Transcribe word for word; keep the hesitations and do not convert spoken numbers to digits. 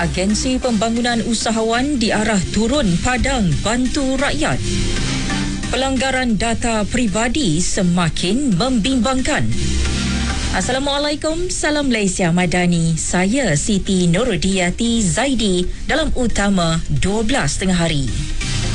Agensi Pembangunan Usahawan diarah turun padang bantu rakyat. Pelanggaran data pribadi semakin membimbangkan. Assalamualaikum, salam Malaysia Madani. Saya Siti Nurudiyati Zaidi dalam Utama dua belas tengah hari.